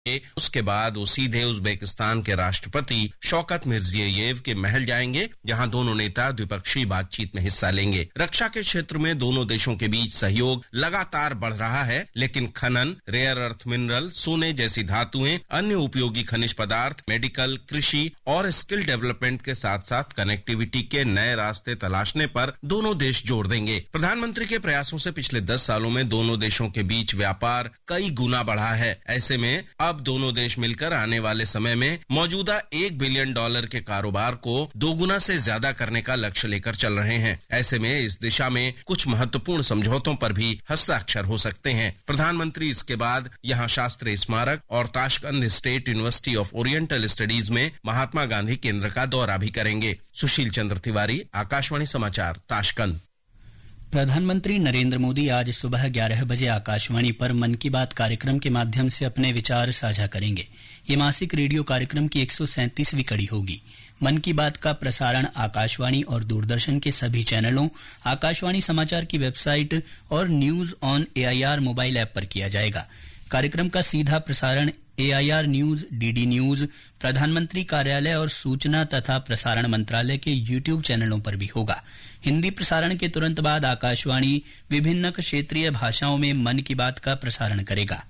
उसके बाद वो सीधे उज्बेकिस्तान के राष्ट्रपति शौकत मिर्जियोयेव के महल जाएंगे, जहां दोनों नेता द्विपक्षीय बातचीत में हिस्सा लेंगे। रक्षा के क्षेत्र में दोनों देशों के बीच सहयोग लगातार बढ़ रहा है, लेकिन खनन, रेयर अर्थ मिनरल, सोने जैसी धातुएं, अन्य उपयोगी खनिज पदार्थ, मेडिकल, कृषि और स्किल डेवलपमेंट के साथ साथ कनेक्टिविटी के नए रास्ते तलाशने पर दोनों देश जोर देंगे। प्रधानमंत्री के प्रयासों से पिछले 10 सालों में दोनों देशों के बीच व्यापार कई गुना बढ़ा है। ऐसे में अब दोनों देश मिलकर आने वाले समय में मौजूदा $1 बिलियन के कारोबार को दोगुना से ज्यादा करने का लक्ष्य लेकर चल रहे हैं। ऐसे में इस दिशा में कुछ महत्वपूर्ण समझौतों पर भी हस्ताक्षर हो सकते हैं। प्रधानमंत्री इसके बाद यहां शास्त्री स्मारक और Tashkent state university of oriental studies में महात्मा गांधी केंद्र का दौरा भी करेंगे। सुशील चंद्र तिवारी, आकाशवाणी समाचार, ताशकंद। प्रधानमंत्री नरेंद्र मोदी आज सुबह 11 बजे आकाशवाणी पर मन की बात कार्यक्रम के माध्यम से अपने विचार साझा करेंगे। ये मासिक रेडियो कार्यक्रम की 137वीं कड़ी होगी। मन की बात का प्रसारण आकाशवाणी और दूरदर्शन के सभी चैनलों, आकाशवाणी समाचार की वेबसाइट और news on AIR mobile app पर किया जाएगा। कार्यक्रम का सीधा प्रसारण AIR न्यूज, DD न्यूज, प्रधानमंत्री कार्यालय और सूचना तथा प्रसारण मंत्रालय के YouTube चैनलों पर भी होगा। हिंदी प्रसारण के तुरंत बाद आकाशवाणी विभिन्न क्षेत्रीय भाषाओं में मन की बात का प्रसारण करेगा।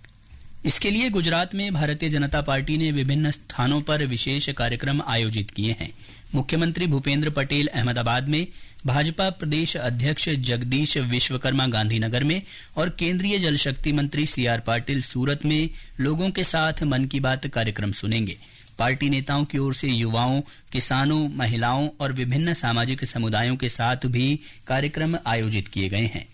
इसके लिए गुजरात में भारतीय जनता पार्टी ने विभिन्न स्थानों पर विशेष कार्यक्रम आयोजित किए हैं। मुख्यमंत्री भूपेंद्र पटेल अहमदाबाद में, भाजपा प्रदेश अध्यक्ष जगदीश विश्वकर्मा गांधीनगर में और केंद्रीय जल शक्ति मंत्री CR पाटिल सूरत में लोगों के साथ मन की बात कार्यक्रम सुनेंगे। पार्टी नेताओं की ओर से युवाओं, किसानों, महिलाओं और विभिन्न सामाजिक समुदायों के साथ भी कार्यक्रम आयोजित किए गए हैं।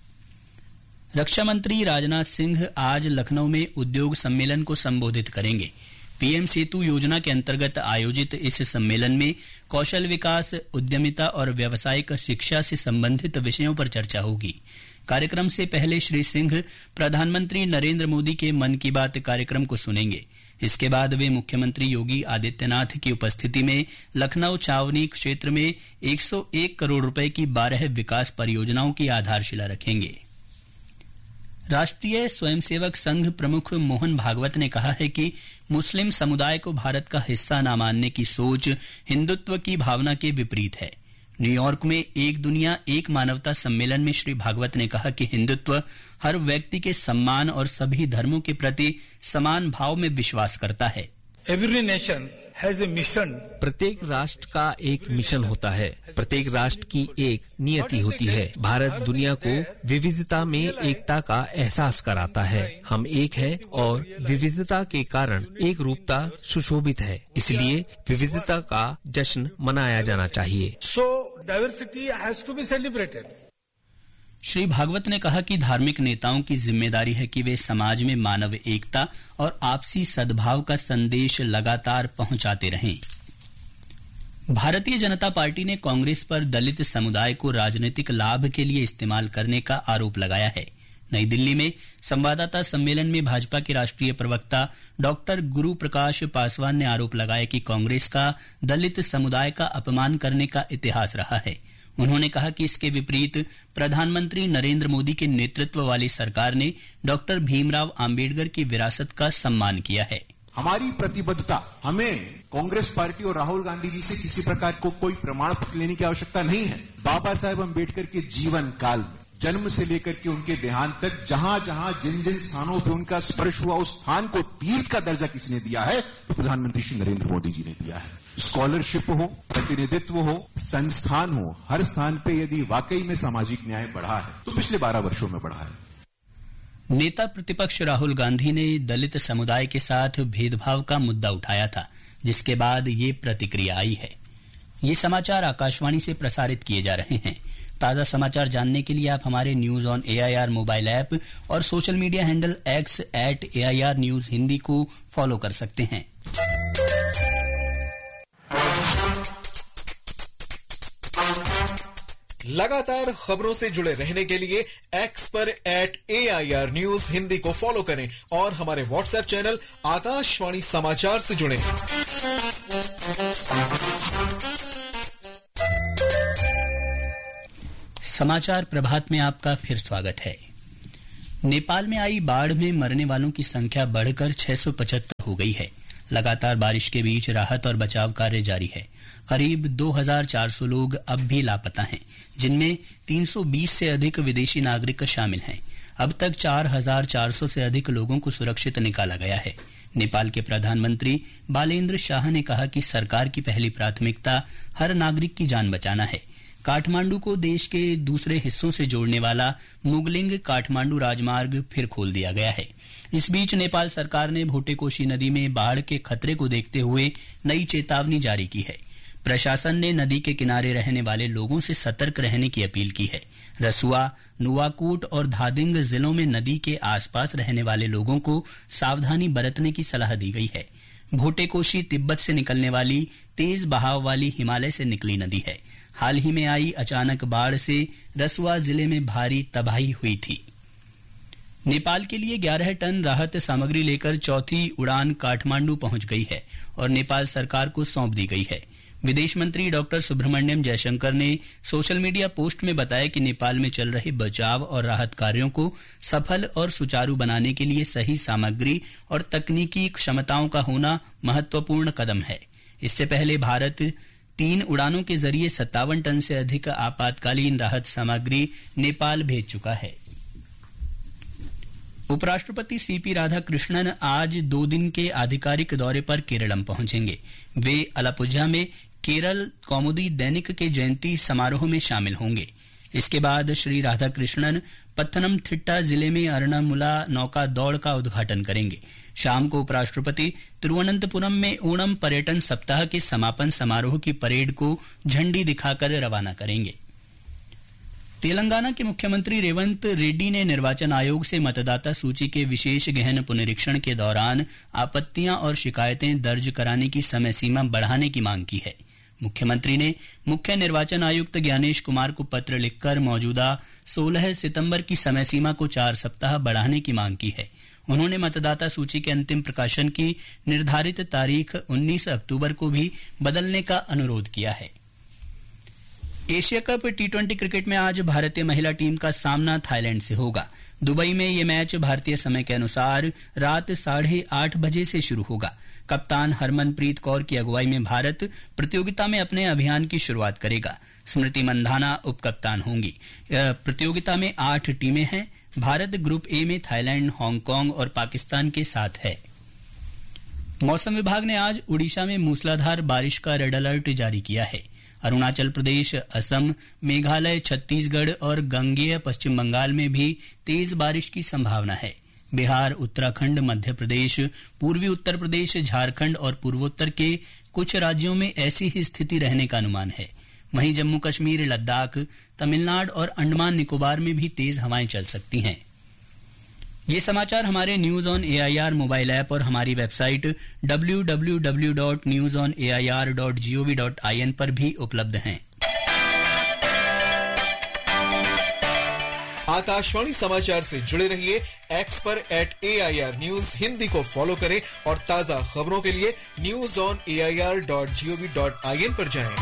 रक्षा मंत्री राजनाथ सिंह आज लखनऊ में उद्योग सम्मेलन को संबोधित करेंगे। PM सेतु योजना के अंतर्गत आयोजित इस सम्मेलन में कौशल विकास, उद्यमिता और व्यावसायिक शिक्षा से संबंधित विषयों पर चर्चा होगी। कार्यक्रम से पहले श्री सिंह प्रधानमंत्री नरेंद्र मोदी के मन की बात कार्यक्रम को सुनेंगे। इसके बाद वे मुख्यमंत्री योगी आदित्यनाथ की उपस्थिति में लखनऊ छावनी क्षेत्र में 101 करोड़ रुपए की 12 विकास परियोजनाओं की आधारशिला रखेंगे। राष्ट्रीय स्वयंसेवक संघ प्रमुख मोहन भागवत ने कहा है कि मुस्लिम समुदाय को भारत का हिस्सा न मानने की सोच हिंदुत्व की भावना के विपरीत है। न्यूयॉर्क में एक दुनिया एक मानवता सम्मेलन में श्री भागवत ने कहा कि हिंदुत्व हर व्यक्ति के सम्मान और सभी धर्मों के प्रति समान भाव में विश्वास करता है। Every nation has a mission. प्रत्येक राष्ट्र का एक मिशन होता है, प्रत्येक राष्ट्र की एक नियति होती है। भारत दुनिया को विविधता में एकता का एहसास कराता है। हम एक है और विविधता के कारण एक रूपता सुशोभित है, इसलिए विविधता का जश्न मनाया जाना चाहिए। So diversity has to be celebrated. Shri Bhagwat ने कहा कि धार्मिक नेताओं की जिम्मेदारी है कि वे समाज में मानव एकता और आपसी सद्भाव का संदेश लगातार पहुंचाते रहें। भारतीय जनता पार्टी ने कांग्रेस पर दलित समुदाय को राजनीतिक लाभ के लिए इस्तेमाल करने का आरोप लगाया है। नई दिल्ली में संवाददाता सम्मेलन में भाजपा के राष्ट्रीय प्रवक्ता डॉक्टर गुरु प्रकाश पासवान ने आरोप लगाया कि कांग्रेस का दलित समुदाय का अपमान करने का इतिहास रहा है। उन्होंने कहा कि इसके विपरीत प्रधानमंत्री नरेंद्र मोदी के नेतृत्व वाली सरकार ने डॉक्टर भीमराव आंबेडकर की विरासत का सम्मान किया है। हमारी प्रतिबद्धता, हमें कांग्रेस पार्टी और राहुल गांधी जी से किसी प्रकार को कोई प्रमाण पत्र लेने की आवश्यकता नहीं है। बाबा साहेब आंबेडकर के जीवन काल में जन्म से लेकर के उनके देहांत तक जहां जहां जिन जिन स्थानों पर उनका स्पर्श हुआ, उस स्थान को तीर्थ का दर्जा किसने दिया है? तो प्रधानमंत्री श्री नरेंद्र मोदी जी ने दिया है। स्कॉलरशिप हो, प्रतिनिधित्व हो, संस्थान हो, हर स्थान पे यदि वाकई में सामाजिक न्याय बढ़ा है तो पिछले 12 वर्षों में बढ़ा है। नेता प्रतिपक्ष राहुल गांधी ने दलित समुदाय के साथ भेदभाव का मुद्दा उठाया था, जिसके बाद ये प्रतिक्रिया आई है। ये समाचार आकाशवाणी से प्रसारित किए जा रहे हैं। ताजा समाचार जानने के लिए आप हमारे news on AIR mobile app और social media handle X @AIR news Hindi को फॉलो कर सकते हैं। लगातार खबरों से जुड़े रहने के लिए X पर @AIR न्यूज हिंदी को फॉलो करें और हमारे व्हाट्सएप चैनल आकाशवाणी समाचार से जुड़ें। समाचार प्रभात में आपका फिर स्वागत है। नेपाल में आई बाढ़ में मरने वालों की संख्या बढ़कर 675 हो गई है। लगातार बारिश के बीच राहत और बचाव कार्य जारी है। करीब 2400 लोग अब भी लापता हैं, जिनमें 320 से अधिक विदेशी नागरिक शामिल हैं। अब तक 4400 से अधिक लोगों को सुरक्षित निकाला गया है। नेपाल के प्रधानमंत्री बालेन्द्र शाह ने कहा कि सरकार की पहली प्राथमिकता हर नागरिक की जान बचाना है। काठमांडू को देश के दूसरे हिस्सों से जोड़ने वाला मुगलिंग काठमांडू राजमार्ग फिर खोल दिया गया है। इस बीच नेपाल सरकार ने भोटेकोशी नदी में बाढ़ के खतरे को देखते हुए नई चेतावनी जारी की है। प्रशासन ने नदी के किनारे रहने वाले लोगों से सतर्क रहने की अपील की है। रसुआ, नुवाकोट और धादिंग जिलों में नदी के आसपास रहने वाले लोगों को सावधानी बरतने की सलाह दी गई है। भोटेकोशी तिब्बत से निकलने वाली तेज बहाव वाली हिमालय से निकली नदी है। हाल ही में आई अचानक बाढ़ से रसुआ जिले में भारी तबाही हुई थी। नेपाल के लिए 11 टन राहत सामग्री लेकर चौथी उड़ान काठमांडू पहुंच गई है और नेपाल सरकार को सौंप दी गई है। विदेश मंत्री डॉक्टर सुब्रमण्यम जयशंकर ने सोशल मीडिया पोस्ट में बताया कि नेपाल में चल रहे बचाव और राहत कार्यों को सफल और सुचारू बनाने के लिए सही सामग्री और तकनीकी क्षमताओं का होना महत्वपूर्ण कदम है। इससे पहले भारत 3 उड़ानों के जरिए 57 टन से अधिक आपातकालीन राहत सामग्री नेपाल भेज चुका है। उपराष्ट्रपति सीपी राधाकृष्णन आज 2 दिन के आधिकारिक दौरे पर केरलम पहुंचेंगे। वे अलापुझा में केरल कौमुदी दैनिक के जयंती समारोह में शामिल होंगे। इसके बाद श्री राधाकृष्णन पत्थनमथिट्टा जिले में अरणमुला नौका दौड़ का उद्घाटन करेंगे। शाम को उपराष्ट्रपति तिरुवनंतपुरम में ओणम पर्यटन सप्ताह के समापन समारोह की परेड को झंडी दिखाकर रवाना करेंगे। तेलंगाना के मुख्यमंत्री रेवंत रेड्डी ने निर्वाचन आयोग से मतदाता सूची के विशेष गहन पुनरीक्षण के दौरान आपत्तियां और शिकायतें दर्ज कराने की समय सीमा बढ़ाने की मांग की है। मुख्यमंत्री ने मुख्य निर्वाचन आयुक्त ज्ञानेश कुमार को पत्र लिखकर मौजूदा 16 सितंबर की समय सीमा को 4 सप्ताह बढ़ाने की मांग की है। उन्होंने मतदाता सूची के अंतिम प्रकाशन की निर्धारित तारीख 19 अक्टूबर को भी बदलने का अनुरोध किया है। एशिया कप टी20 क्रिकेट में आज भारतीय महिला टीम का सामना थाईलैंड से होगा। दुबई में ये मैच भारतीय समय के अनुसार रात 8:30 बजे से शुरू होगा। कप्तान हरमनप्रीत कौर की अगुवाई में भारत प्रतियोगिता में अपने अभियान की शुरुआत करेगा। स्मृति मंधाना उप कप्तान होंगी। प्रतियोगिता में 8 टीमें हैं। भारत ग्रुप ए में थाईलैंड, हांगकांग और पाकिस्तान के साथ है। मौसम विभाग ने आज उड़ीसा में मूसलाधार बारिश का रेड अलर्ट जारी किया है। अरुणाचल प्रदेश, असम, मेघालय, छत्तीसगढ़ और गंगेय पश्चिम बंगाल में भी तेज बारिश की संभावना है। बिहार, उत्तराखंड, मध्य प्रदेश, पूर्वी उत्तर प्रदेश, झारखंड और पूर्वोत्तर के कुछ राज्यों में ऐसी ही स्थिति रहने का अनुमान है। वहीं जम्मू कश्मीर, लद्दाख, तमिलनाडु और अंडमान निकोबार में भी तेज हवाएं चल सकती हैं। ये समाचार हमारे news on AIR mobile app और हमारी वेबसाइट www.newsonair.gov.in पर भी उपलब्ध हैं। आकाशवाणी समाचार से जुड़े रहिए। एक्स पर @AIR News हिंदी को फॉलो करें और ताजा खबरों के लिए newsonair.gov.in पर जाएं।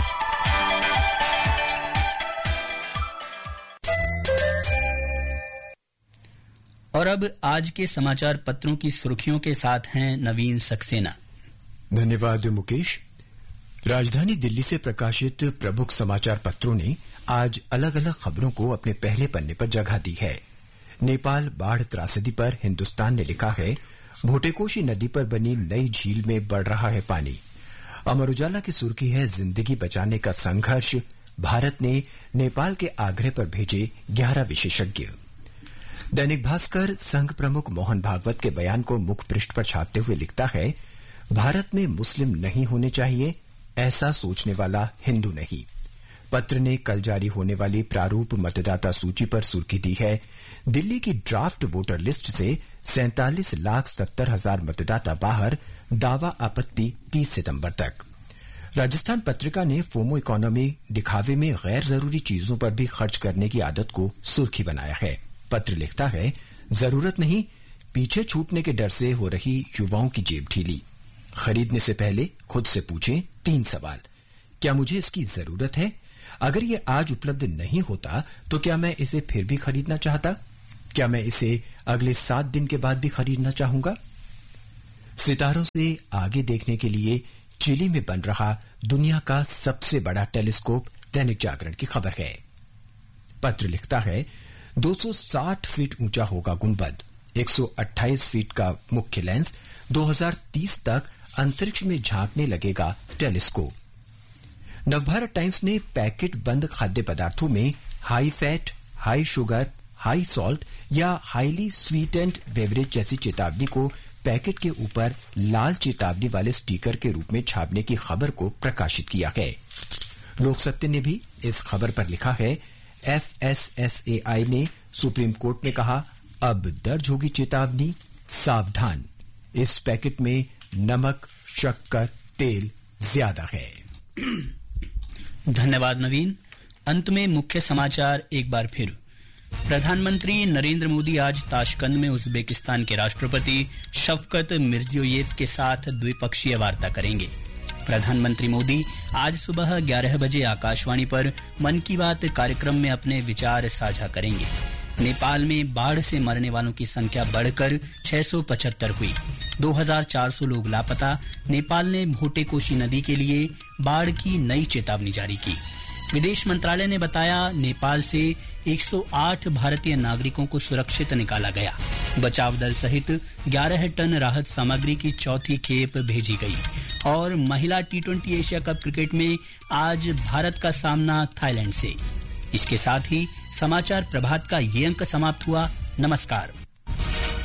और अब आज के समाचार पत्रों की सुर्खियों के साथ हैं नवीन सक्सेना। धन्यवाद मुकेश। राजधानी दिल्ली से प्रकाशित प्रमुख समाचार पत्रों ने आज अलग अलग खबरों को अपने पहले पन्ने पर जगह दी है। नेपाल बाढ़ त्रासदी पर हिंदुस्तान ने लिखा है, भोटेकोशी नदी पर बनी नई झील में बढ़ रहा है पानी। अमर उजाला की सुर्खी है, जिंदगी बचाने का संघर्ष, भारत ने नेपाल के आग्रह पर भेजे 11 विशेषज्ञ। दैनिक भास्कर संघ प्रमुख मोहन भागवत के बयान को मुख पृष्ठ पर छापते हुए लिखता है, भारत में मुस्लिम नहीं होने चाहिए, ऐसा सोचने वाला हिंदू नहीं। पत्र ने कल जारी होने वाली प्रारूप मतदाता सूची पर सुर्खी दी है, दिल्ली की ड्राफ्ट वोटर लिस्ट से 47,70,000 मतदाता बाहर, दावा आपत्ति 30 सितंबर तक। राजस्थान पत्रिका ने फोमो इकोनॉमी, दिखावे में गैर जरूरी चीजों पर भी खर्च करने की आदत को सुर्खी बनाया है। पत्र लिखता है, जरूरत नहीं, पीछे छूटने के डर से हो रही युवाओं की जेब ढीली। खरीदने से पहले खुद से पूछें 3 सवाल। क्या मुझे इसकी जरूरत है? अगर ये आज उपलब्ध नहीं होता तो क्या मैं इसे फिर भी खरीदना चाहता? क्या मैं इसे अगले 7 दिन के बाद भी खरीदना चाहूंगा? सितारों से आगे देखने के लिए चिली में बन रहा दुनिया का सबसे बड़ा टेलीस्कोप दैनिक जागरण की खबर है। पत्र लिखता है 260 फीट ऊंचा होगा गुंबद, 128 फीट का मुख्य लेंस, 2030 तक अंतरिक्ष में झांकने लगेगा टेलीस्कोप। नवभारत टाइम्स ने पैकेट बंद खाद्य पदार्थों में high fat, high sugar, high salt या हाईली स्वीटेंड बेवरेज जैसी चेतावनी को पैकेट के ऊपर लाल चेतावनी वाले स्टिकर के रूप में छापने की खबर को प्रकाशित किया है। लोक सत्य ने भी इस खबर पर लिखा है, FSSAI ने सुप्रीम कोर्ट में कहा, अब दर्ज होगी चेतावनी, सावधान, इस पैकेट में नमक, शक्कर, तेल ज्यादा है। धन्यवाद नवीन। अंत में मुख्य समाचार एक बार फिर। प्रधानमंत्री नरेंद्र मोदी आज ताशकंद में उज्बेकिस्तान के राष्ट्रपति शफकत मिर्जियोयेव के साथ द्विपक्षीय वार्ता करेंगे। प्रधानमंत्री मोदी आज सुबह 11 बजे आकाशवाणी पर मन की बात कार्यक्रम में अपने विचार साझा करेंगे। नेपाल में बाढ़ से मरने वालों की संख्या बढ़कर 675 हुई। 2400 लोग लापता। नेपाल ने भोटेकोशी नदी के लिए बाढ़ की नई चेतावनी जारी की। विदेश मंत्रालय ने बताया, नेपाल से 108 भारतीय नागरिकों को सुरक्षित निकाला गया। बचाव दल सहित 11 टन राहत सामग्री की चौथी खेप भेजी गई। और महिला T20 एशिया कप क्रिकेट में आज भारत का सामना थाईलैंड से। इसके साथ ही समाचार प्रभात का ये अंक समाप्त हुआ। नमस्कार।